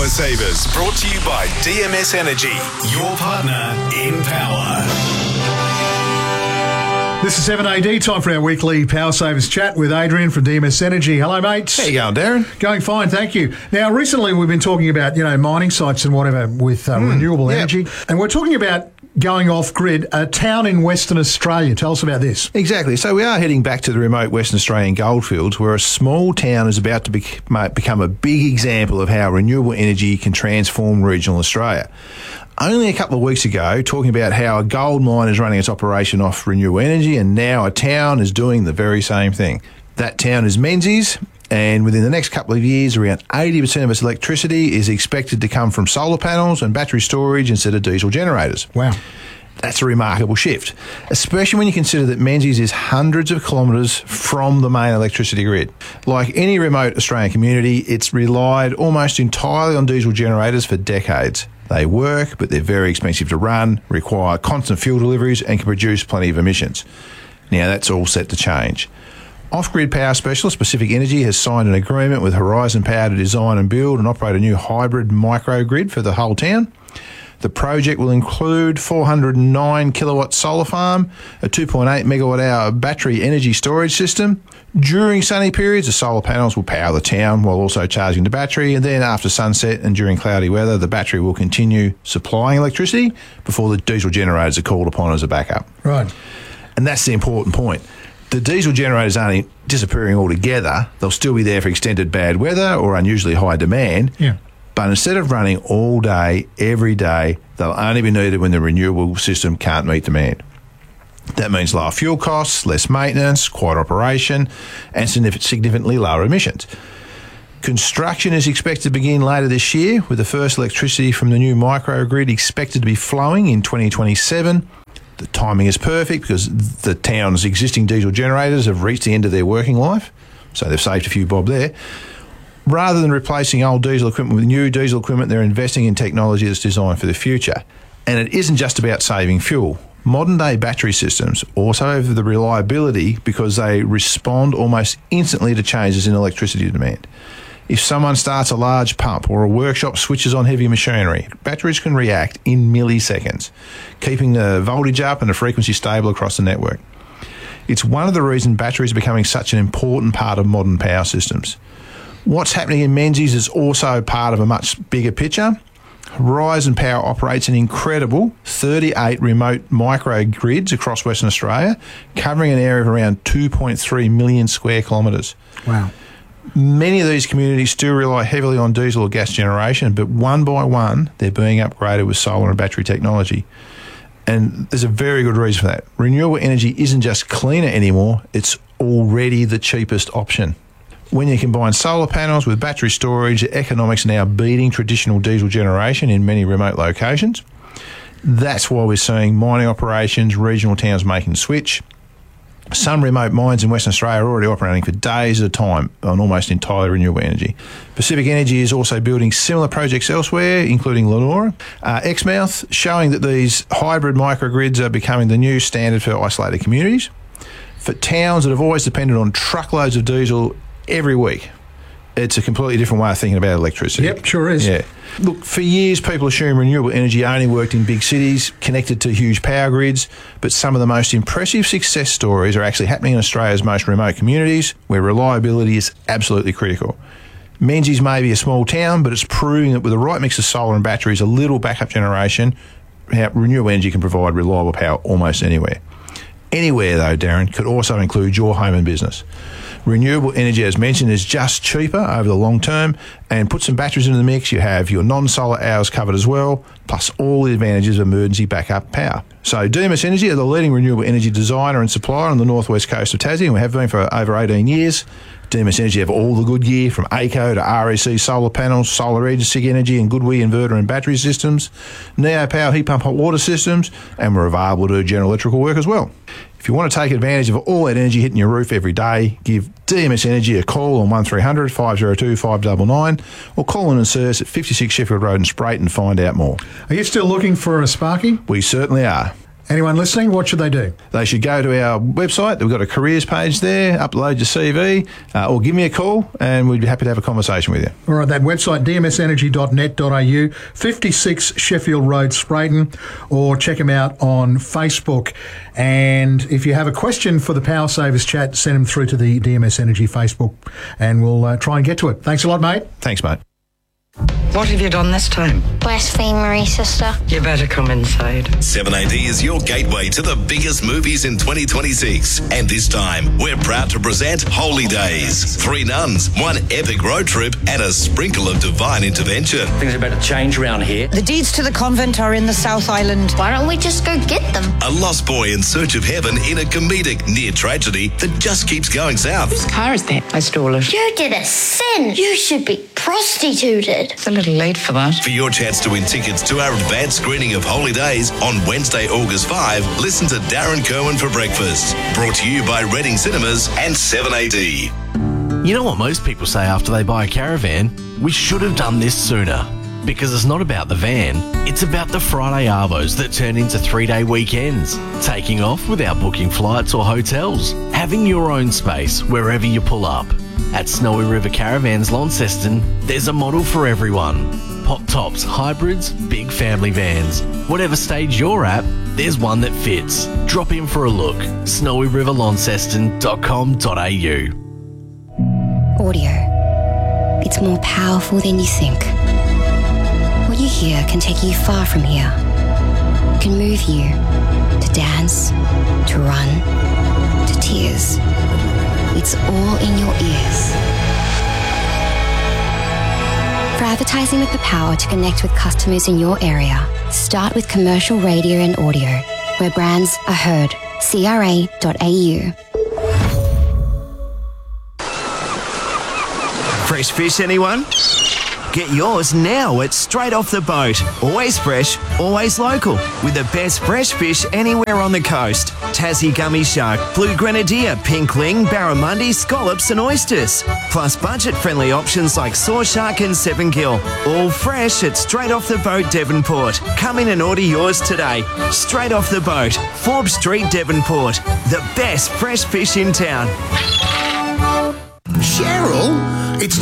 Power Savers, brought to you by DMS Energy, your partner in power. This is 7AD, time for our weekly Power Savers chat with Adrian from DMS Energy. Hello, mates. How you going, Darren? Going fine, thank you. Now, recently we've been talking about, mining sites and whatever with renewable energy, and we're talking about going off-grid, a town in Western Australia. Tell us about this. Exactly. So we are heading back to the remote Western Australian goldfields, where a small town is about to become a big example of how renewable energy can transform regional Australia. Only a couple of weeks ago, talking about how a gold mine is running its operation off renewable energy, and now a town is doing the very same thing. That town is Menzies, and within the next couple of years, around 80% of its electricity is expected to come from solar panels and battery storage instead of diesel generators. Wow. That's a remarkable shift, especially when you consider that Menzies is hundreds of kilometres from the main electricity grid. Like any remote Australian community, it's relied almost entirely on diesel generators for decades. They work, but they're very expensive to run, require constant fuel deliveries, and can produce plenty of emissions. Now, that's all set to change. Off-grid power specialist Pacific Energy has signed an agreement with Horizon Power to design and build and operate a new hybrid microgrid for the whole town. The project will include 409 kilowatt solar farm, a 2.8 megawatt hour battery energy storage system. During sunny periods, the solar panels will power the town while also charging the battery, and then after sunset and during cloudy weather, the battery will continue supplying electricity before the diesel generators are called upon as a backup. Right. And that's the important point. The diesel generators aren't disappearing altogether. They'll still be there for extended bad weather or unusually high demand. Yeah. But instead of running all day, every day, they'll only be needed when the renewable system can't meet demand. That means lower fuel costs, less maintenance, quiet operation, and significantly lower emissions. Construction is expected to begin later this year, with the first electricity from the new microgrid expected to be flowing in 2027. The timing is perfect because the town's existing diesel generators have reached the end of their working life, so they've saved a few bob there. Rather than replacing old diesel equipment with new diesel equipment, they're investing in technology that's designed for the future. And it isn't just about saving fuel. Modern-day battery systems also have the reliability because they respond almost instantly to changes in electricity demand. If someone starts a large pump or a workshop switches on heavy machinery, batteries can react in milliseconds, keeping the voltage up and the frequency stable across the network. It's one of the reasons batteries are becoming such an important part of modern power systems. What's happening in Menzies is also part of a much bigger picture. Horizon Power operates an incredible 38 remote microgrids across Western Australia, covering an area of around 2.3 million square kilometres. Wow. Many of these communities still rely heavily on diesel or gas generation, but one by one, they're being upgraded with solar and battery technology. And there's a very good reason for that. Renewable energy isn't just cleaner anymore, it's already the cheapest option. When you combine solar panels with battery storage, the economics are now beating traditional diesel generation in many remote locations. That's why we're seeing mining operations, regional towns making the switch. Some remote mines in Western Australia are already operating for days at a time on almost entirely renewable energy. Pacific Energy is also building similar projects elsewhere, including Lenora, Exmouth, showing that these hybrid microgrids are becoming the new standard for isolated communities. For towns that have always depended on truckloads of diesel every week, it's a completely different way of thinking about electricity. Yep, sure is. Yeah. Look, for years, people assumed renewable energy only worked in big cities, connected to huge power grids, but some of the most impressive success stories are actually happening in Australia's most remote communities, where reliability is absolutely critical. Menzies may be a small town, but it's proving that with the right mix of solar and batteries, a little backup generation, how renewable energy can provide reliable power almost anywhere. Anywhere, though, Darren, could also include your home and business. Renewable energy, as mentioned, is just cheaper over the long term, and put some batteries into the mix, you have your non-solar hours covered as well, plus all the advantages of emergency backup power. So DMS Energy are the leading renewable energy designer and supplier on the northwest coast of Tassie, and we have been for over 18 years. DMS Energy have all the good gear from ACO to REC solar panels, Solar Edge, SIG Energy and Goodwee inverter and battery systems, Neo Power heat pump hot water systems, and we're available to do general electrical work as well. If you want to take advantage of all that energy hitting your roof every day, give DMS Energy a call on 1300 502 599 or call in and see us at 56 Sheffield Road in Sprayton and find out more. Are you still looking for a Sparky? We certainly are. Anyone listening, what should they do? They should go to our website. We've got a careers page there, upload your CV, or give me a call and we'd be happy to have a conversation with you. All right, that website, dmsenergy.net.au, 56 Sheffield Road, Sprayton, or check them out on Facebook. And if you have a question for the Power Savers chat, send them through to the DMS Energy Facebook and we'll try and get to it. Thanks a lot, mate. Thanks, mate. What have you done this time? Blasphemery, sister. You better come inside. 7AD is your gateway to the biggest movies in 2026. And this time, we're proud to present Holy Days. 3 nuns, 1 epic road trip, and a sprinkle of divine intervention. Things are about to change around here. The deeds to the convent are in the South Island. Why don't we just go get them? A lost boy in search of heaven in a comedic near tragedy that just keeps going south. Whose car is that? I stole it. You did a sin. You should be prostituted. It's a little late for that. For your chance to win tickets to our advanced screening of Holy Days on Wednesday, August 5, listen to Darren Kerwin for breakfast. Brought to you by Reading Cinemas and 7AD. You know what most people say after they buy a caravan? We should have done this sooner. Because it's not about the van, it's about the Friday arvos that turn into 3-day weekends. Taking off without booking flights or hotels. Having your own space wherever you pull up. At Snowy River Caravans Launceston, there's a model for everyone. Pop tops, hybrids, big family vans. Whatever stage you're at, there's one that fits. Drop in for a look. snowyriverlaunceston.com.au. Audio. It's more powerful than you think. What you hear can take you far from here. It can move you to dance, to run, to tears. It's all in your ears. For advertising with the power to connect with customers in your area, start with commercial radio and audio, where brands are heard. CRA.au. Fresh fish, anyone? Get yours now at Straight Off the Boat. Always fresh, always local, with the best fresh fish anywhere on the coast. Tassie gummy shark, blue grenadier, pinkling, barramundi, scallops and oysters. Plus budget-friendly options like saw shark and 7-gill. All fresh at Straight Off the Boat, Devonport. Come in and order yours today. Straight Off the Boat, Forbes Street, Devonport. The best fresh fish in town. Cheryl?